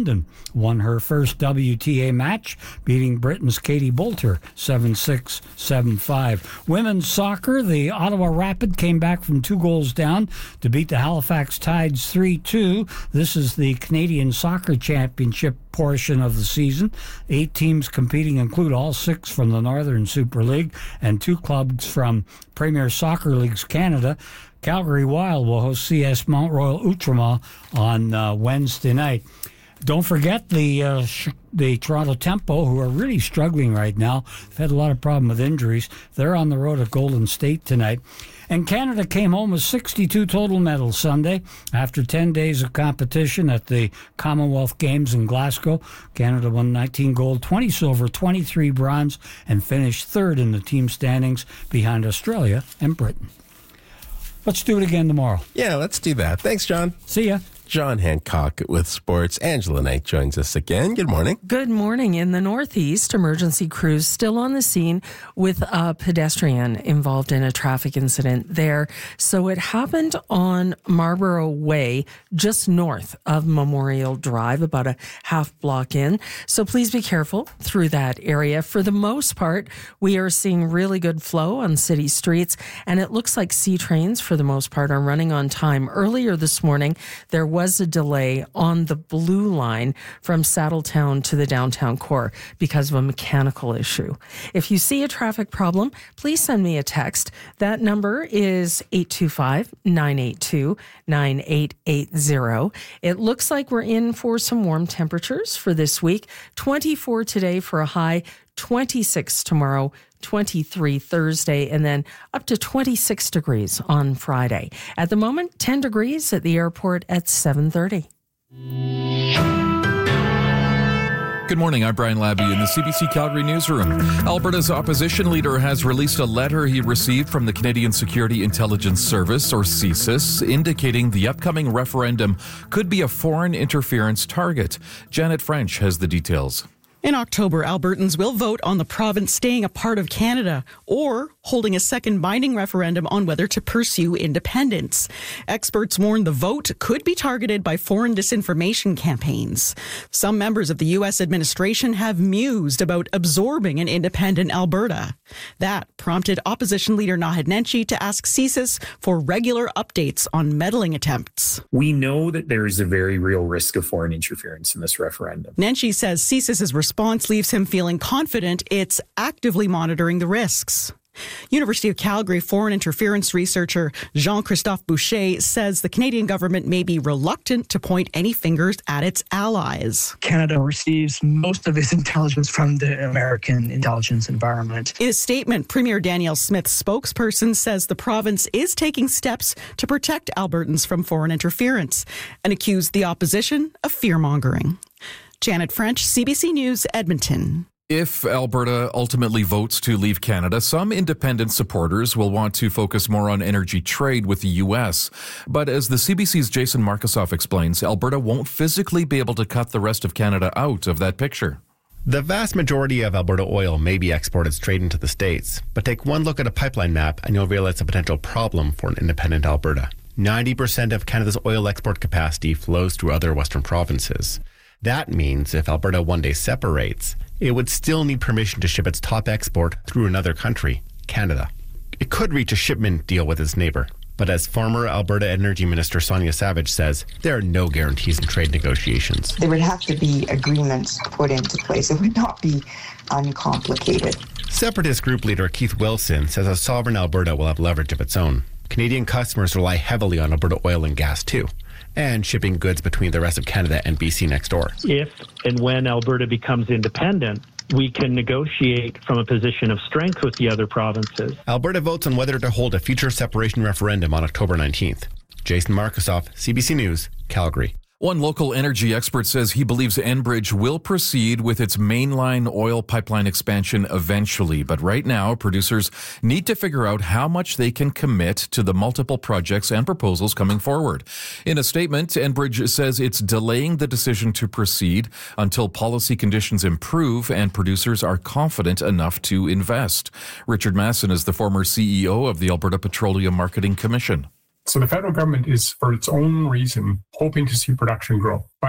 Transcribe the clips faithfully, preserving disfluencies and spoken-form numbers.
London won her first W T A match, beating Britain's Katie Boulter seven six, seven five. Women's soccer, the Ottawa Rapid came back from two goals down to beat the Halifax Tides three two. This is the Canadian Soccer Championship portion of the season. Eight teams competing include all six from the Northern Super League and two clubs from Premier Soccer Leagues Canada. Calgary Wild will host C S Mount Royal Outremer on uh, Wednesday night. Don't forget the uh, sh- the Toronto Tempo, who are really struggling right now. They've had a lot of problem with injuries. They're on the road at Golden State tonight. And Canada came home with sixty-two total medals Sunday after ten days of competition at the Commonwealth Games in Glasgow. Canada won nineteen gold, twenty silver, twenty-three bronze, and finished third in the team standings behind Australia and Britain. Let's do it again tomorrow. Yeah, let's do that. Thanks, John. See ya. John Hancock with sports. Angela Knight joins us again. Good morning. Good morning. In the Northeast, emergency crews still on the scene with a pedestrian involved in a traffic incident there. So it happened on Marlborough Way, just north of Memorial Drive, about a half block in. So please be careful through that area. For the most part, we are seeing really good flow on city streets, and it looks like C trains, for the most part, are running on time. Earlier this morning, there was was a delay on the blue line from Saddletown to the downtown core because of a mechanical issue. If you see a traffic problem, please send me a text. That number is eight two five, nine eight two, nine eight eight zero. It looks like we're in for some warm temperatures for this week. twenty-four today for a high, twenty-six tomorrow, twenty-three Thursday, and then up to twenty-six degrees on Friday. At the moment, ten degrees at the airport at seven thirty. Good morning, I'm Brian Labby in the C B C Calgary newsroom. Alberta's opposition leader has released a letter he received from the Canadian Security Intelligence Service, or C S I S, indicating the upcoming referendum could be a foreign interference target. Janet French has the details. In October, Albertans will vote on the province staying a part of Canada or holding a second binding referendum on whether to pursue independence. Experts warn the vote could be targeted by foreign disinformation campaigns. Some members of the U S administration have mused about absorbing an independent Alberta. That prompted opposition leader Naheed Nenshi to ask C S I S for regular updates on meddling attempts. We know that there is a very real risk of foreign interference in this referendum. Nenshi says C S I S's response leaves him feeling confident it's actively monitoring the risks. University of Calgary foreign interference researcher Jean-Christophe Boucher says the Canadian government may be reluctant to point any fingers at its allies. Canada receives most of its intelligence from the American intelligence environment. In a statement, Premier Danielle Smith's spokesperson says the province is taking steps to protect Albertans from foreign interference and accused the opposition of fear-mongering. Janet French, C B C News, Edmonton. If Alberta ultimately votes to leave Canada, some independent supporters will want to focus more on energy trade with the U S. But as the C B C's Jason Markusoff explains, Alberta won't physically be able to cut the rest of Canada out of that picture. The vast majority of Alberta oil may be exported straight into the States, but take one look at a pipeline map and you'll realize a potential problem for an independent Alberta. ninety percent of Canada's oil export capacity flows through other Western provinces. That means if Alberta one day separates, it would still need permission to ship its top export through another country, Canada. It could reach a shipment deal with its neighbor, but as former Alberta Energy Minister Sonia Savage says, there are no guarantees in trade negotiations. There would have to be agreements put into place. It would not be uncomplicated. Separatist group leader Keith Wilson says a sovereign Alberta will have leverage of its own. Canadian customers rely heavily on Alberta oil and gas too, and shipping goods between the rest of Canada and B C next door. If and when Alberta becomes independent, we can negotiate from a position of strength with the other provinces. Alberta votes on whether to hold a future separation referendum on October nineteenth. Jason Markusoff, C B C News, Calgary. One local energy expert says he believes Enbridge will proceed with its mainline oil pipeline expansion eventually. But right now, producers need to figure out how much they can commit to the multiple projects and proposals coming forward. In a statement, Enbridge says it's delaying the decision to proceed until policy conditions improve and producers are confident enough to invest. Richard Masson is the former C E O of the Alberta Petroleum Marketing Commission. So the federal government is, for its own reason, hoping to see production grow. But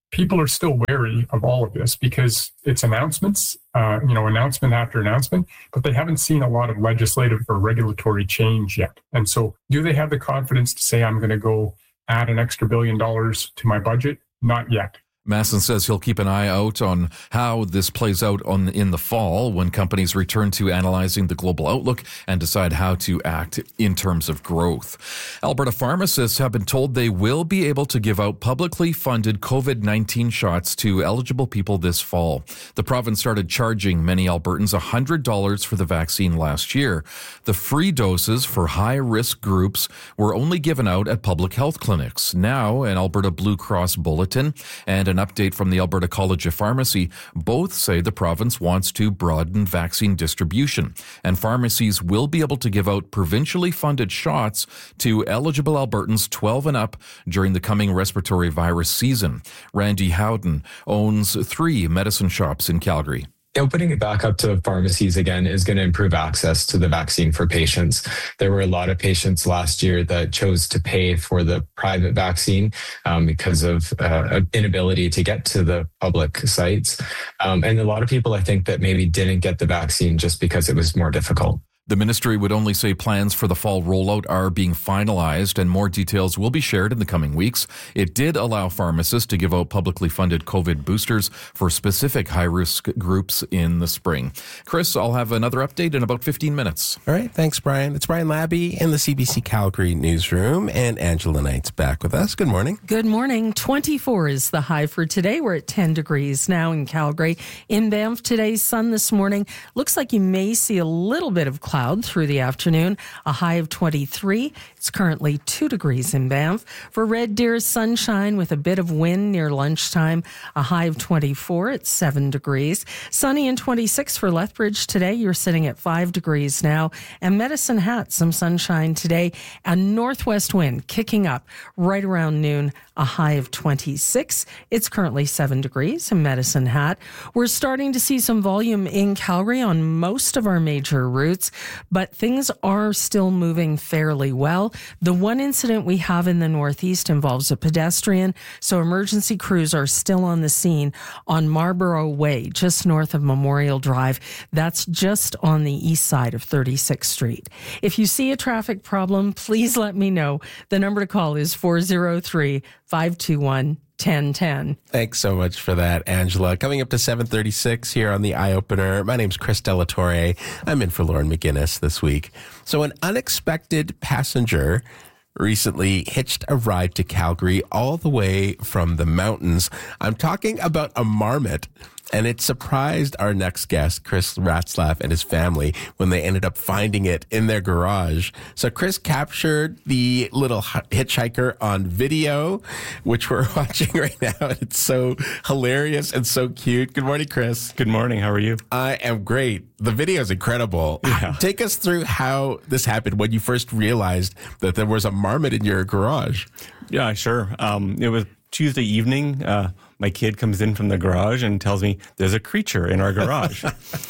people are still wary of all of this because it's announcements, uh, you know, announcement after announcement, but they haven't seen a lot of legislative or regulatory change yet. And so do they have the confidence to say, I'm going to go add an extra billion dollars to my budget? Not yet. Masson says he'll keep an eye out on how this plays out on in the fall when companies return to analyzing the global outlook and decide how to act in terms of growth. Alberta pharmacists have been told they will be able to give out publicly funded COVID nineteen shots to eligible people this fall. The province started charging many Albertans one hundred dollars for the vaccine last year. The free doses for high-risk groups were only given out at public health clinics. Now, an Alberta Blue Cross bulletin and an An update from the Alberta College of Pharmacy both say the province wants to broaden vaccine distribution, and pharmacies will be able to give out provincially funded shots to eligible Albertans twelve and up during the coming respiratory virus season. Randy Howden owns three medicine shops in Calgary. Opening it back up to pharmacies again is going to improve access to the vaccine for patients. There were a lot of patients last year that chose to pay for the private vaccine um, because of uh, inability to get to the public sites. Um, and a lot of people, I think, that maybe didn't get the vaccine just because it was more difficult. The ministry would only say plans for the fall rollout are being finalized and more details will be shared in the coming weeks. It did allow pharmacists to give out publicly funded COVID boosters for specific high-risk groups in the spring. Chris, I'll have another update in about fifteen minutes. All right. Thanks, Brian. It's Brian Labby in the C B C Calgary newsroom, and Angela Knight's back with us. Good morning. Good morning. twenty-four is the high for today. We're at ten degrees now in Calgary. In Banff today, sun this morning. Looks like you may see a little bit of cloud through the afternoon, a high of twenty-three. It's currently two degrees in Banff. For Red Deer, sunshine with a bit of wind near lunchtime, a high of twenty-four. It's seven degrees. Sunny and twenty-six for Lethbridge today. You're sitting at five degrees now. And Medicine Hat, some sunshine today. A northwest wind kicking up right around noon, a high of twenty-six. It's currently seven degrees in Medicine Hat. We're starting to see some volume in Calgary on most of our major routes, but things are still moving fairly well. The one incident we have in the Northeast involves a pedestrian, so emergency crews are still on the scene on Marlborough Way, just north of Memorial Drive. That's just on the east side of thirty-sixth Street. If you see a traffic problem, please let me know. The number to call is four oh three, five two one, ten ten. Thanks so much for that, Angela. Coming up to seven thirty-six here on the Eye Opener. My name's Chris Delatorre. I'm in for Lauren McGinnis this week. So an unexpected passenger recently hitched a ride to Calgary all the way from the mountains. I'm talking about a marmot. And it surprised our next guest, Chris Ratzlaff, and his family when they ended up finding it in their garage. So Chris captured the little hitchhiker on video, which we're watching right now. It's so hilarious and so cute. Good morning, Chris. Good morning. How are you? I am great. The video is incredible. Yeah. Take us through how this happened when you first realized that there was a marmot in your garage. Yeah, sure. Um, it was Tuesday evening. Uh, my kid comes in from the garage and tells me there's a creature in our garage.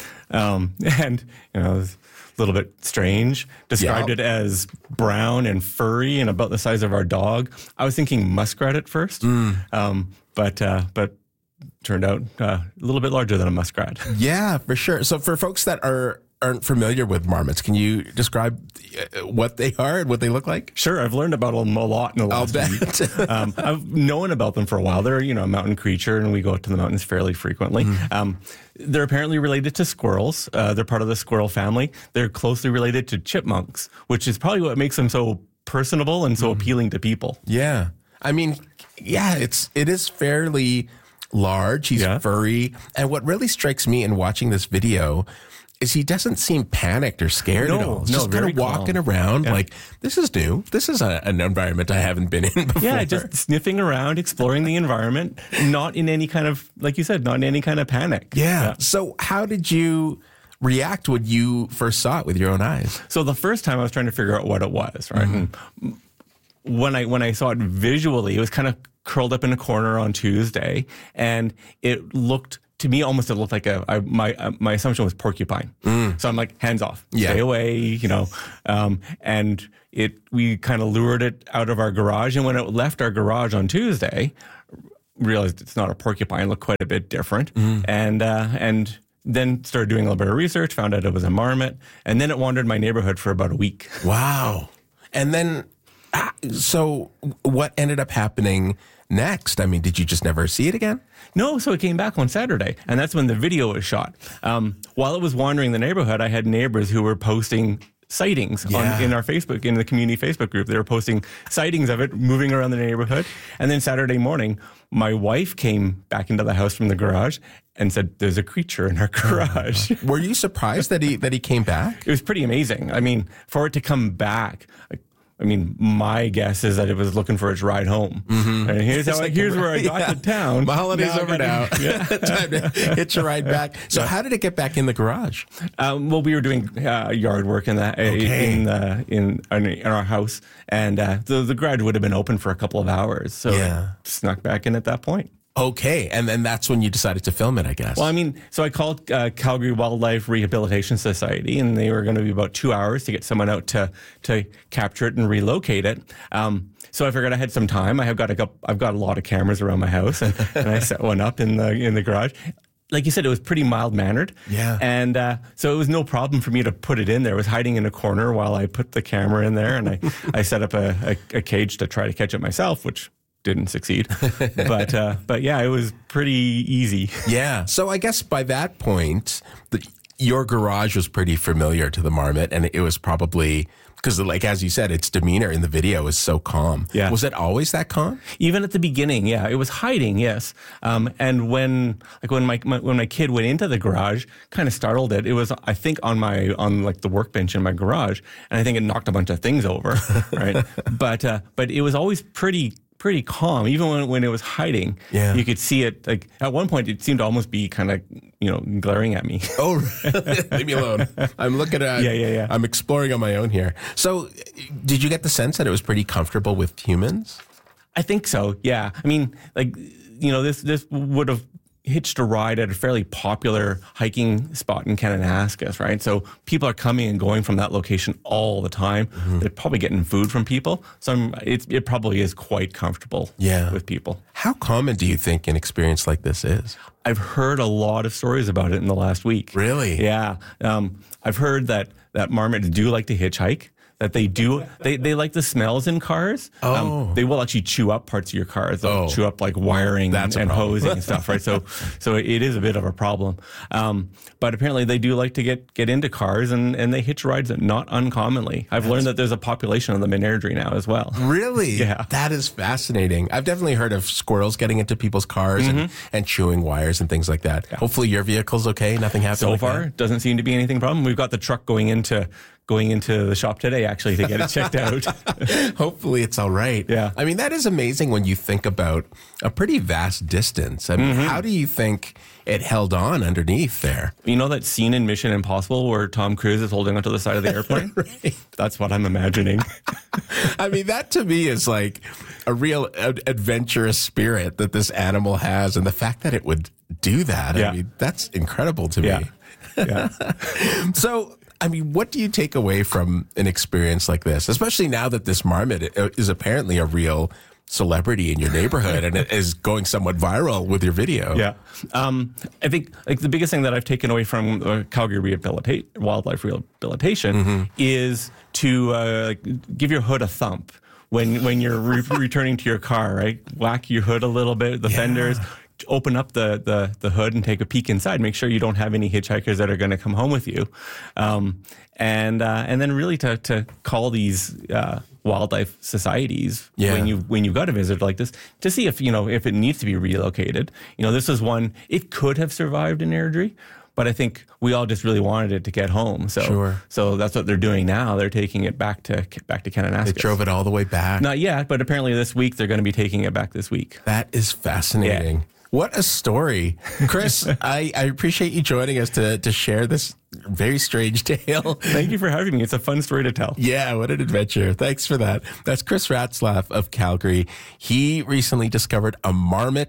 um, and, you know, it was a little bit strange. Described Yep. it as brown and furry and about the size of our dog. I was thinking muskrat at first, Mm. um, but uh, but turned out uh, a little bit larger than a muskrat. Yeah, for sure. So for folks that are aren't familiar with marmots, can you describe what they are and what they look like? Sure, I've learned about them a lot in the last I'll week. bet. um, I've known about them for a while. They're, you know, a mountain creature, and we go up to the mountains fairly frequently. Mm. Um, they're apparently related to squirrels. Uh, they're part of the squirrel family. They're closely related to chipmunks, which is probably what makes them so personable and so mm. appealing to people. Yeah. I mean, yeah, it's it is fairly large. He's yeah. furry. And what really strikes me in watching this video is he doesn't seem panicked or scared no, at all. He's no, just kind of walking calm. around yeah. like, this is new. This is a, an environment I haven't been in before. Yeah, just sniffing around, exploring the environment, not in any kind of, like you said, not in any kind of panic. Yeah. yeah. So how did you react when you first saw it with your own eyes? So the first time I was trying to figure out what it was, right? Mm-hmm. And when I when I saw it visually, it was kind of curled up in a corner on Tuesday, and it looked, to me, almost it looked like a, I, my uh, my assumption was porcupine. Mm. So I'm like, hands off, yeah. stay away, you know. Um, and it we kind of lured it out of our garage, and when it left our garage on Tuesday, realized it's not a porcupine, looked quite a bit different. Mm. And, uh, and then started doing a little bit of research, found out it was a marmot, and then it wandered my neighborhood for about a week. Wow. And then, so what ended up happening next? I mean, did you just never see it again? No, so it came back on Saturday, and that's when the video was shot. Um, while it was wandering the neighborhood, I had neighbors who were posting sightings yeah. on, in our Facebook, in the community Facebook group. They were posting sightings of it moving around the neighborhood. And then Saturday morning, my wife came back into the house from the garage and said, "There's a creature in our garage." Were you surprised that he that he came back? It was pretty amazing. I mean, for it to come back, like, I mean, my guess is that it was looking for its ride home. Mm-hmm. And here's how I, here's where I got yeah. to town. My holiday's now over now. Yeah. Time to hitch a ride back. So yeah. how did it get back in the garage? Um, well, we were doing uh, yard work in the okay. in, the, in in our house, and uh, the the garage would have been open for a couple of hours. So yeah. it snuck back in at that point. Okay, and then that's when you decided to film it, I guess. Well, I mean, so I called uh, Calgary Wildlife Rehabilitation Society, and they were going to be about two hours to get someone out to to capture it and relocate it. Um, so I figured I had some time. I have got a, I've got a lot of cameras around my house, and, and I set one up in the in the garage. Like you said, it was pretty mild-mannered. Yeah. And uh, so it was no problem for me to put it in there. It was hiding in a corner while I put the camera in there, and I, I set up a, a, a cage to try to catch it myself, which didn't succeed. But uh, but yeah, it was pretty easy. Yeah. So I guess by that point, the, your garage was pretty familiar to the marmot, and it was probably... Because, like, as you said, its demeanor in the video is so calm. Yeah. Was it always that calm? Even at the beginning, yeah. It was hiding, yes. Um, and when, like, when my, my when my kid went into the garage, kind of startled it. It was, I think, on my on like the workbench in my garage, and I think it knocked a bunch of things over, right? But uh, but it was always pretty. pretty calm, even when, when it was hiding. Yeah. You could see it, like, at one point, it seemed to almost be kind of, you know, glaring at me. Oh, leave me alone. I'm looking at, yeah, yeah, yeah. I'm exploring on my own here. So, did you get the sense that it was pretty comfortable with humans? I think so, yeah. I mean, like, you know, this, this would have hitched a ride at a fairly popular hiking spot in Kananaskis, right? So people are coming and going from that location all the time. Mm-hmm. They're probably getting food from people. So I'm, it's, it probably is quite comfortable yeah. with people. How common do you think an experience like this is? I've heard a lot of stories about it in the last week. Really? Yeah. Um, I've heard that, that marmots do like to hitchhike. That they do, they, they like the smells in cars. Oh. Um, they will actually chew up parts of your cars. They'll oh. chew up like wiring That's and, and hosing and stuff, right? So so it is a bit of a problem. Um, but apparently they do like to get, get into cars, and, and they hitch rides not uncommonly. I've That's... learned that there's a population of them in Airdrie now as well. Really? Yeah. That is fascinating. I've definitely heard of squirrels getting into people's cars mm-hmm. and, and chewing wires and things like that. Yeah. Hopefully your vehicle's okay. Nothing happened So like far, that? Doesn't seem to be anything problem. We've got the truck going into... going into the shop today, actually, to get it checked out. Hopefully it's all right. Yeah. I mean, that is amazing when you think about a pretty vast distance. I mean, mm-hmm. how do you think it held on underneath there? You know that scene in Mission Impossible where Tom Cruise is holding onto the side of the airplane? Right. That's what I'm imagining. I mean, that to me is like a real ad- adventurous spirit that this animal has. And the fact that it would do that, yeah. I mean, that's incredible to yeah. me. Yeah. So... I mean, what do you take away from an experience like this, especially now that this marmot is apparently a real celebrity in your neighborhood and it is going somewhat viral with your video? Yeah. Um, I think like the biggest thing that I've taken away from uh, Calgary Rehabilitate, Wildlife Rehabilitation mm-hmm. is to uh, give your hood a thump when, when you're re- returning to your car, right? Whack your hood a little bit, the yeah. fenders. Open up the, the, the hood and take a peek inside. Make sure you don't have any hitchhikers that are going to come home with you. Um, and uh, and then really to, to call these uh, wildlife societies yeah. when you when you've got a visitor like this to see if you know if it needs to be relocated. You know, this is one, it could have survived in Airdrie, but I think we all just really wanted it to get home. So sure. so that's what they're doing now. They're taking it back to back to Kananaskis. They drove it all the way back. Not yet, but apparently this week they're going to be taking it back this week. That is fascinating. Yeah. What a story. Chris, I, I appreciate you joining us to, to share this very strange tale. Thank you for having me. It's a fun story to tell. Yeah, what an adventure. Thanks for that. That's Chris Ratzlaff of Calgary. He recently discovered a marmot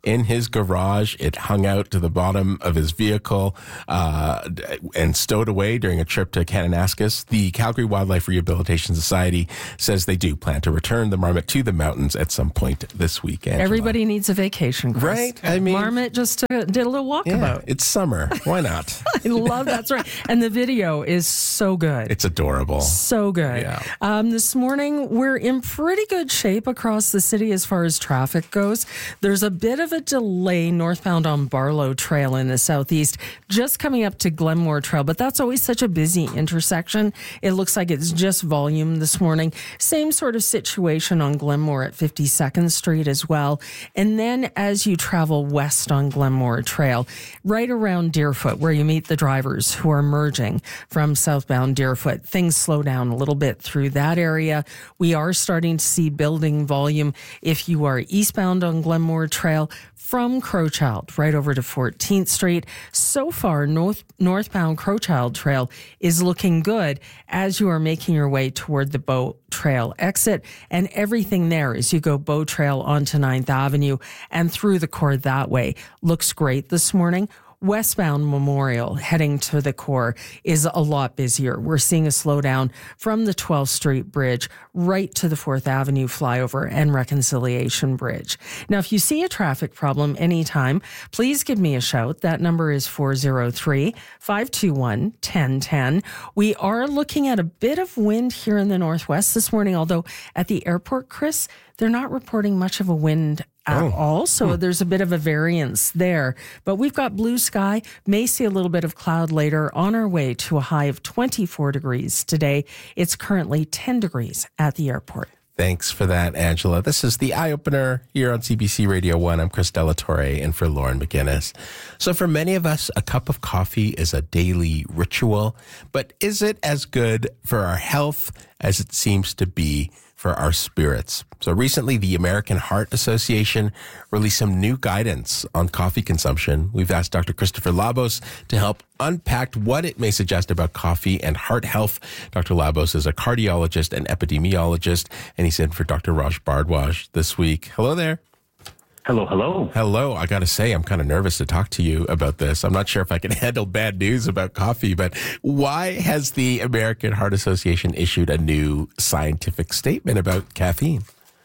in his garage. It hung out to the bottom of his vehicle uh, and stowed away during a trip to Kananaskis. The Calgary Wildlife Rehabilitation Society says they do plan to return the marmot to the mountains at some point this week. Angela. Everybody needs a vacation, Chris. Right? I mean, marmot just uh, did a little walkabout. Yeah, it's summer. Why not? I love that's right. And the video is so good. It's adorable. So good. Yeah. Um, this morning, we're in pretty good shape across the city as far as traffic goes. There's a bit of a delay northbound on Barlow Trail in the southeast, just coming up to Glenmore Trail, but that's always such a busy intersection. It looks like it's just volume this morning. Same sort of situation on Glenmore at fifty-second Street as well. And then as you travel west on Glenmore Trail, right around Deerfoot, where you meet the drivers who are merging from southbound Deerfoot, things slow down a little bit through that area. We are starting to see building volume if you are eastbound on Glenmore Trail from Crowchild right over to fourteenth Street. So far, north northbound Crowchild Trail is looking good as you are making your way toward the Bow Trail exit, and everything there as you go Bow Trail onto ninth Avenue and through the core that way looks great this morning. Westbound Memorial heading to the core is a lot busier. We're seeing a slowdown from the twelfth Street Bridge right to the fourth Avenue flyover and Reconciliation Bridge. Now, if you see a traffic problem anytime, please give me a shout. That number is four oh three, five two one, one oh one oh. We are looking at a bit of wind here in the northwest this morning, although at the airport, Chris, they're not reporting much of a wind at oh. all. So hmm. there's a bit of a variance there. But we've got blue sky, may see a little bit of cloud later, on our way to a high of twenty-four degrees today. It's currently ten degrees at the airport. Thanks for that, Angela. This is the Eye Opener here on C B C Radio one. I'm Chris Delatorre in for Lauren McGinnis. So for many of us, a cup of coffee is a daily ritual, but is it as good for our health as it seems to be for our spirits? So recently, the American Heart Association released some new guidance on coffee consumption. We've asked Doctor Christopher Labos to help unpack what it may suggest about coffee and heart health. Doctor Labos is a cardiologist and epidemiologist, and he's in for Doctor Raj Bhardwaj this week. Hello there. Hello, hello. Hello. I got to say, I'm kind of nervous to talk to you about this. I'm not sure if I can handle bad news about coffee, but why has the American Heart Association issued a new scientific statement about caffeine?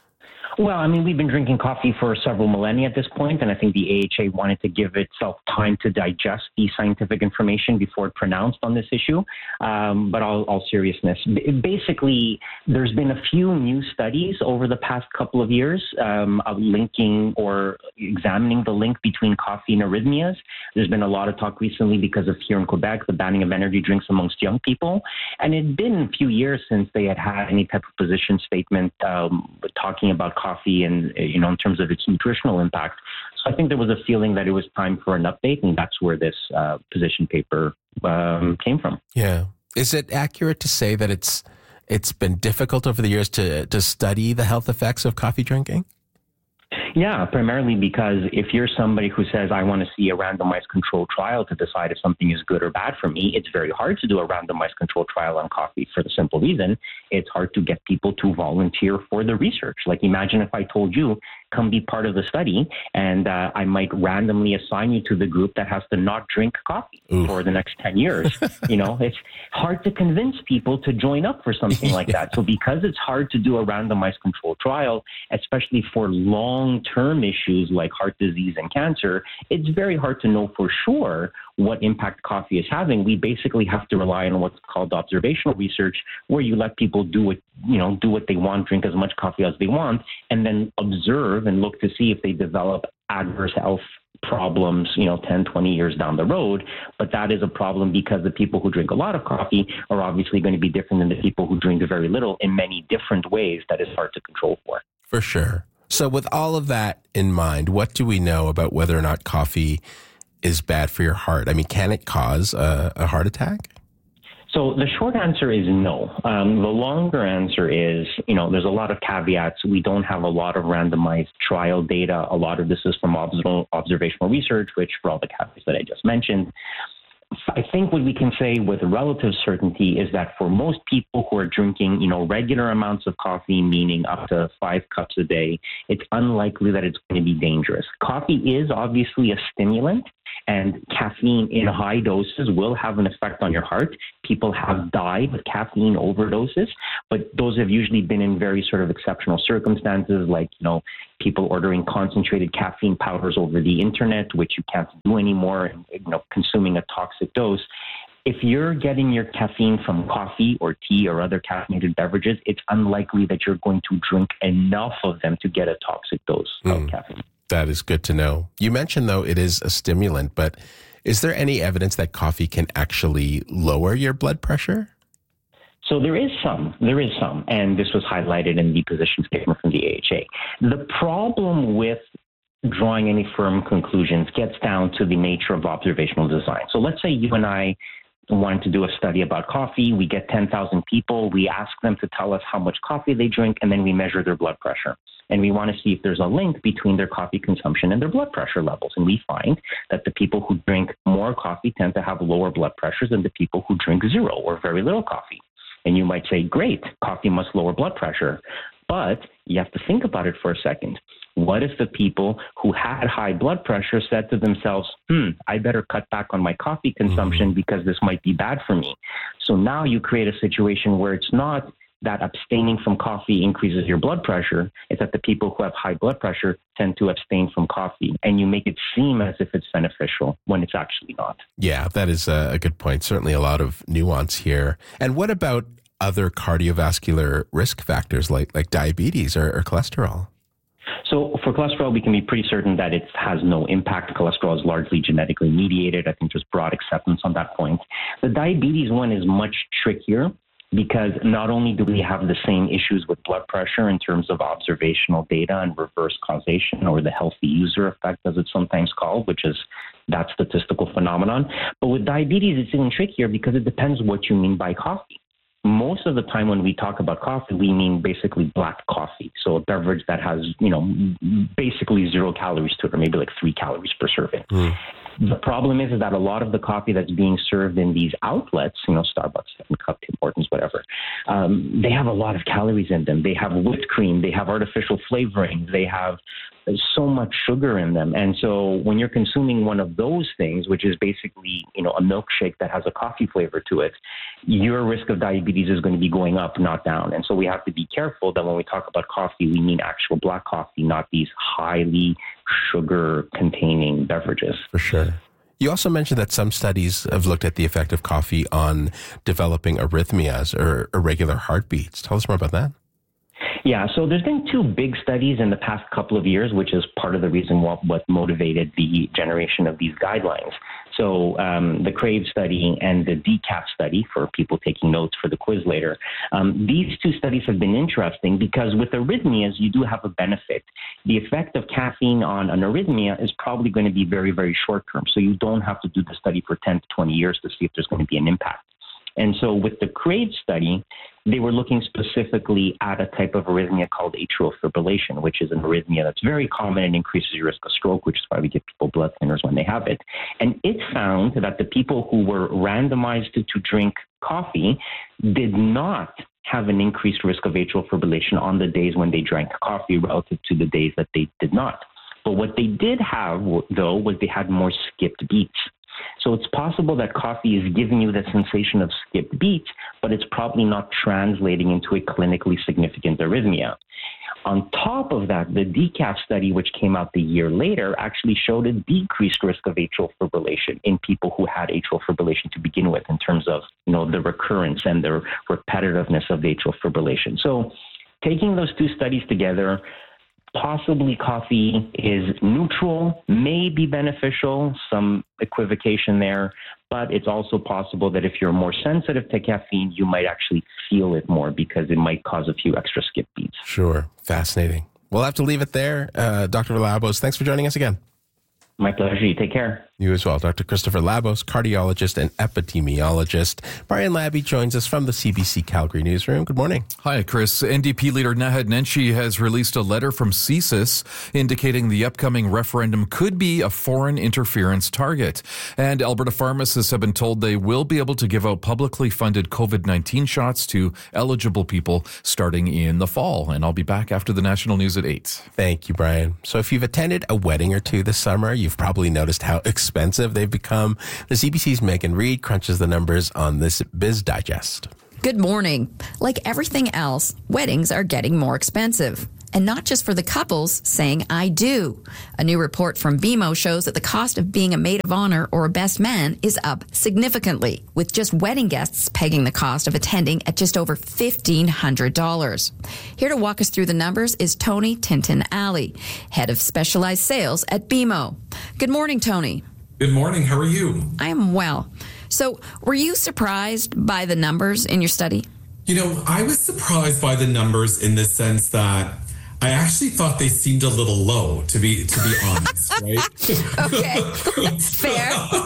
Well, I mean, we've been drinking coffee for several millennia at this point, and I think the A H A wanted to give itself time to digest the scientific information before it pronounced on this issue. Um, but all, all seriousness, basically, there's been a few new studies over the past couple of years um, of linking or examining the link between coffee and arrhythmias. There's been a lot of talk recently because of here in Quebec, the banning of energy drinks amongst young people. And it had been a few years since they had had any type of position statement um, talking about coffee and, you know, in terms of its nutritional impact. So I think there was a feeling that it was time for an update, and that's where this uh, position paper um, came from. Yeah. Is it accurate to say that it's it's been difficult over the years to to study the health effects of coffee drinking? Yeah, primarily because if you're somebody who says, I want to see a randomized controlled trial to decide if something is good or bad for me, it's very hard to do a randomized controlled trial on coffee for the simple reason it's hard to get people to volunteer for the research. Like, imagine if I told you, come be part of the study, and uh, I might randomly assign you to the group that has to not drink coffee Oof. for the next ten years. You know, it's hard to convince people to join up for something like that. So because it's hard to do a randomized controlled trial, especially for long-term issues like heart disease and cancer, it's very hard to know for sure what impact coffee is having. We basically have to rely on what's called observational research, where you let people do what, you know, do what they want, drink as much coffee as they want, and then observe and look to see if they develop adverse health problems, you know, ten, twenty years down the road. But that is a problem because the people who drink a lot of coffee are obviously going to be different than the people who drink very little in many different ways that is hard to control for. For sure. So with all of that in mind, what do we know about whether or not coffee is bad for your heart? I mean, can it cause a, a heart attack? So the short answer is no. Um, the longer answer is, you know, there's a lot of caveats. We don't have a lot of randomized trial data. A lot of this is from observational, observational research, which for all the caveats that I just mentioned. I think what we can say with relative certainty is that for most people who are drinking, you know, regular amounts of coffee, meaning up to five cups a day, it's unlikely that it's going to be dangerous. Coffee is obviously a stimulant, and caffeine in high doses will have an effect on your heart. People have died with caffeine overdoses, but those have usually been in very sort of exceptional circumstances, like, you know, people ordering concentrated caffeine powders over the internet, which you can't do anymore, and, you know, consuming a toxic dose. If you're getting your caffeine from coffee or tea or other caffeinated beverages, it's unlikely that you're going to drink enough of them to get a toxic dose mm. of caffeine. That is good to know. You mentioned, though, it is a stimulant, but is there any evidence that coffee can actually lower your blood pressure? So there is some, there is some, and this was highlighted in the position statement from the A H A. The problem with drawing any firm conclusions gets down to the nature of observational design. So let's say you and I wanted to do a study about coffee. We get ten thousand people. We ask them to tell us how much coffee they drink, and then we measure their blood pressure. And we want to see if there's a link between their coffee consumption and their blood pressure levels. And we find that the people who drink more coffee tend to have lower blood pressures than the people who drink zero or very little coffee. And you might say, great, coffee must lower blood pressure. But you have to think about it for a second. What if the people who had high blood pressure said to themselves, hmm, I better cut back on my coffee consumption mm-hmm. because this might be bad for me. So now you create a situation where it's not that abstaining from coffee increases your blood pressure. It's that the people who have high blood pressure tend to abstain from coffee, and you make it seem as if it's beneficial when it's actually not. Yeah, that is a good point. Certainly a lot of nuance here. And what about other cardiovascular risk factors like, like diabetes or, or cholesterol? So for cholesterol, we can be pretty certain that it has no impact. Cholesterol is largely genetically mediated. I think there's broad acceptance on that point. The diabetes one is much trickier, because not only do we have the same issues with blood pressure in terms of observational data and reverse causation, or the healthy user effect, as it's sometimes called, which is that statistical phenomenon, but with diabetes, it's even trickier because it depends what you mean by coffee. Most of the time when we talk about coffee, we mean basically black coffee. So a beverage that has, you know, basically zero calories to it, or maybe like three calories per serving. Mm. The problem is, is that a lot of the coffee that's being served in these outlets, you know, Starbucks, Second Cup, Tim Hortons, whatever, um, they have a lot of calories in them. They have whipped cream. They have artificial flavoring. They have so much sugar in them. And so when you're consuming one of those things, which is basically, you know, a milkshake that has a coffee flavor to it, your risk of diabetes is going to be going up, not down. And so we have to be careful that when we talk about coffee, we mean actual black coffee, not these highly sugar-containing beverages. For sure. You also mentioned that some studies have looked at the effect of coffee on developing arrhythmias or irregular heartbeats. Tell us more about that. Yeah, so there's been two big studies in the past couple of years, which is part of the reason what, what motivated the generation of these guidelines. So um, the CRAVE study and the D CAP study, for people taking notes for the quiz later, um, these two studies have been interesting because with arrhythmias, you do have a benefit. The effect of caffeine on an arrhythmia is probably going to be very, very short term. So you don't have to do the study for ten to twenty years to see if there's going to be an impact. And so with the CRAVE study, they were looking specifically at a type of arrhythmia called atrial fibrillation, which is an arrhythmia that's very common and increases your risk of stroke, which is why we give people blood thinners when they have it. And it found that the people who were randomized to, to drink coffee did not have an increased risk of atrial fibrillation on the days when they drank coffee relative to the days that they did not. But what they did have, though, was they had more skipped beats. So it's possible that coffee is giving you that sensation of skipped beats, but it's probably not translating into a clinically significant arrhythmia. On top of that, the D CAP study, which came out the year later, actually showed a decreased risk of atrial fibrillation in people who had atrial fibrillation to begin with, in terms of, you know, the recurrence and the repetitiveness of the atrial fibrillation. So taking those two studies together, possibly coffee is neutral, may be beneficial, some equivocation there, but it's also possible that if you're more sensitive to caffeine, you might actually feel it more because it might cause a few extra skip beats. Sure. Fascinating. We'll have to leave it there. Uh, Doctor Villalobos, thanks for joining us again. My pleasure. You take care. You as well. Doctor Christopher Labos, cardiologist and epidemiologist. Brian Labby joins us from the C B C Calgary newsroom. Good morning. Hi, Chris. N D P leader Naheed Nenshi has released a letter from C S I S indicating the upcoming referendum could be a foreign interference target. And Alberta pharmacists have been told they will be able to give out publicly funded COVID nineteen shots to eligible people starting in the fall. And I'll be back after the national news at eight. Thank you, Brian. So if you've attended a wedding or two this summer, you've probably noticed how expensive they've become. The C B C's Megan Reid crunches the numbers on this Biz Digest. Good morning. Like everything else, weddings are getting more expensive. And not just for the couples saying, I do. A new report from B M O shows that the cost of being a maid of honor or a best man is up significantly, with just wedding guests pegging the cost of attending at just over fifteen hundred dollars. Here to walk us through the numbers is Tony Tintin-Alley, head of specialized sales at B M O. Good morning, Tony. Good morning. How are you? I am well. So, were you surprised by the numbers in your study? You know, I was surprised by the numbers in the sense that I actually thought they seemed a little low, to be to be honest, right? Okay, fair.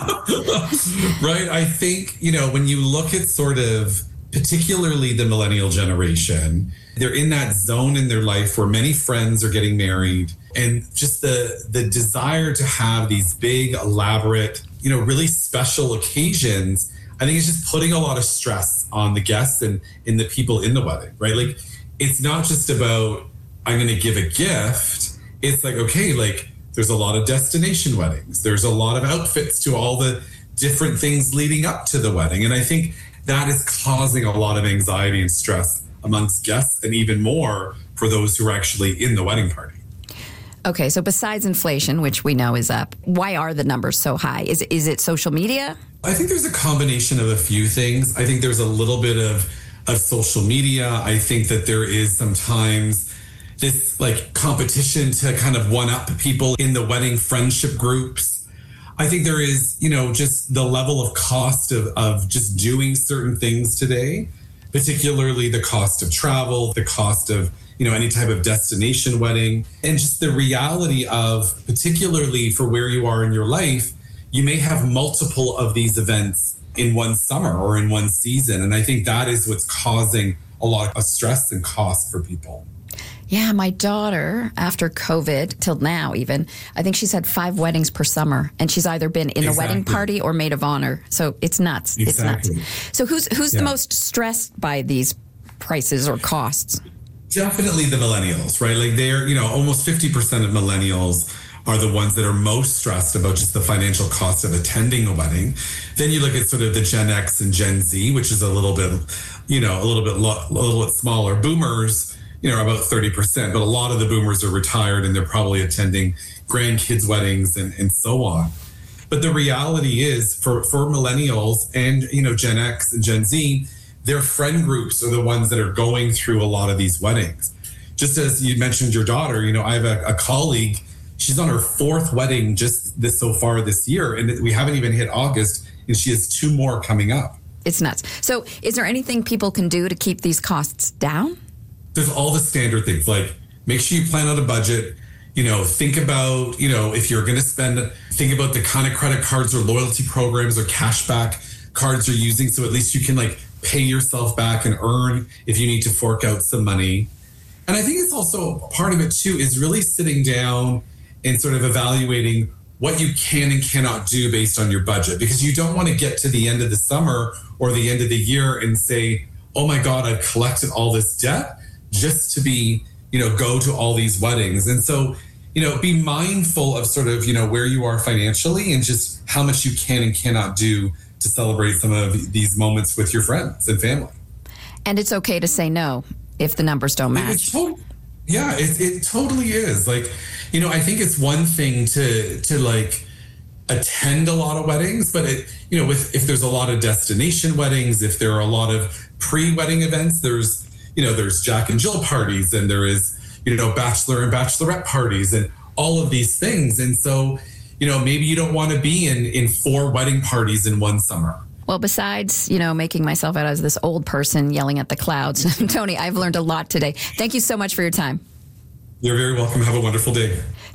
Right? I think, you know, when you look at sort of particularly the millennial generation, they're in that zone in their life where many friends are getting married, and just the the desire to have these big, elaborate, you know, really special occasions, I think it's just putting a lot of stress on the guests and, and the people in the wedding, right? Like, it's not just about, I'm going to give a gift. It's like, okay, like there's a lot of destination weddings. There's a lot of outfits to all the different things leading up to the wedding. And I think that is causing a lot of anxiety and stress amongst guests, and even more for those who are actually in the wedding party. Okay, so besides inflation, which we know is up, why are the numbers so high? Is, is it social media? I think there's a combination of a few things. I think there's a little bit of, of social media. I think that there is sometimes this like competition to kind of one up people in the wedding friendship groups. I think there is, you know, just the level of cost of, of just doing certain things today, particularly the cost of travel, the cost of, you know, any type of destination wedding, and just the reality of, particularly for where you are in your life, you may have multiple of these events in one summer or in one season. And I think that is what's causing a lot of stress and cost for people. Yeah, my daughter, after COVID, till now even, I think she's had five weddings per summer, and she's either been in the exactly. wedding party or maid of honor. So it's nuts. Exactly. It's nuts. So who's who's yeah. the most stressed by these prices or costs? Definitely the millennials, right? Like they're, you know, almost fifty percent of millennials are the ones that are most stressed about just the financial cost of attending a wedding. Then you look at sort of the Gen X and Gen Z, which is a little bit, you know, a little bit, lo- a little bit smaller. Boomers, you know, about thirty percent, but a lot of the boomers are retired and they're probably attending grandkids' weddings and, and so on. But the reality is for, for millennials and, you know, Gen X and Gen Z, their friend groups are the ones that are going through a lot of these weddings. Just as you mentioned your daughter, you know, I have a, a colleague, she's on her fourth wedding just this so far this year, and we haven't even hit August, and she has two more coming up. It's nuts. So is there anything people can do to keep these costs down? There's all the standard things, like make sure you plan out a budget, you know, think about, you know, if you're going to spend, think about the kind of credit cards or loyalty programs or cashback cards you're using. So at least you can like pay yourself back and earn if you need to fork out some money. And I think it's also part of it too, is really sitting down and sort of evaluating what you can and cannot do based on your budget, because you don't want to get to the end of the summer or the end of the year and say, oh my God, I've collected all this debt just to be, you know, go to all these weddings. And so, you know, be mindful of sort of, you know, where you are financially and just how much you can and cannot do to celebrate some of these moments with your friends and family. And it's okay to say no if the numbers don't match. To- yeah, it, it totally is. Like, you know, I think it's one thing to, to like attend a lot of weddings, but it, you know, with, if there's a lot of destination weddings, if there are a lot of pre-wedding events, there's, you know, there's Jack and Jill parties, and there is, you know, bachelor and bachelorette parties and all of these things. And so, you know, maybe you don't want to be in, in four wedding parties in one summer. Well, besides, you know, making myself out as this old person yelling at the clouds, Tony, I've learned a lot today. Thank you so much for your time. You're very welcome. Have a wonderful day.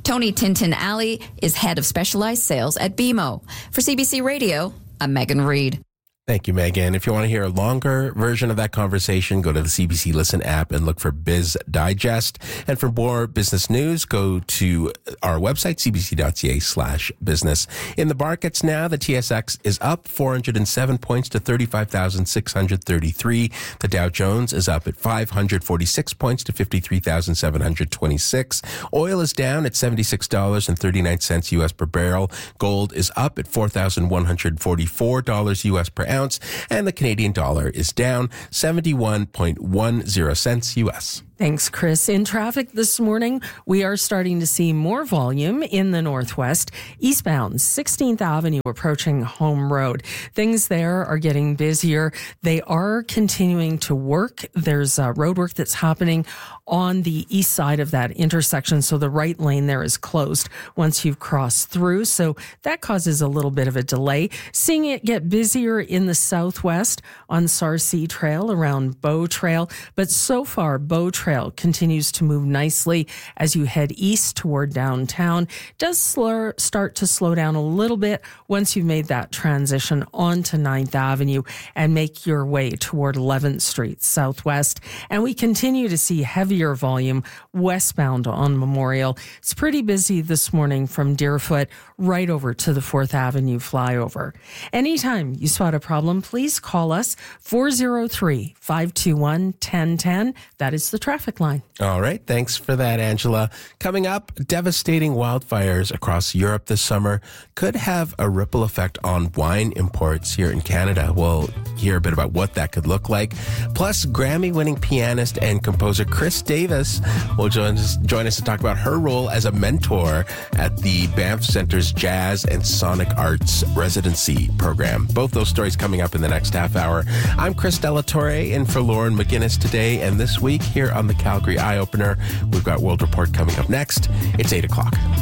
Tony Tintin Alley is head of specialized sales at B M O. For C B C Radio, I'm Megan Reed. Thank you, Megan. If you want to hear a longer version of that conversation, go to the C B C Listen app and look for Biz Digest. And for more business news, go to our website, cbc.ca slash business. In the markets now, the T S X is up four hundred seven points to thirty-five thousand six hundred thirty-three. The Dow Jones is up at five hundred forty-six points to fifty-three thousand seven hundred twenty-six. Oil is down at seventy-six dollars and thirty-nine cents U S per barrel. Gold is up at four thousand one hundred forty-four dollars U S per ounce. And the Canadian dollar is down seventy-one point one zero cents U S. Thanks, Chris. In traffic this morning, we are starting to see more volume in the Northwest. Eastbound, sixteenth Avenue approaching Home Road. Things there are getting busier. They are continuing to work. There's uh, road work that's happening on the east side of that intersection, so the right lane there is closed once you've crossed through. So that causes a little bit of a delay. Seeing it get busier in the southwest on Sarcee Trail around Bow Trail, but so far Bow Trail continues to move nicely as you head east toward downtown. It does slur, start to slow down a little bit once you've made that transition onto ninth Avenue and make your way toward eleventh Street Southwest. And we continue to see heavier volume westbound on Memorial. It's pretty busy this morning from Deerfoot right over to the fourth Avenue flyover. Anytime you spot a problem, please call us four oh three, five two one, one oh one oh. That is the traffic line. All right. Thanks for that, Angela. Coming up, devastating wildfires across Europe this summer could have a ripple effect on wine imports here in Canada. We'll hear a bit about what that could look like. Plus, Grammy-winning pianist and composer Chris Davis will join us, join us to talk about her role as a mentor at the Banff Center's Jazz and Sonic Arts Residency program. Both those stories coming up in the next half hour. I'm Chris Delatorre in for Lauren McGinnis today, and this week here on the Calgary Eye Opener, we've got World Report coming up next. It's eight o'clock.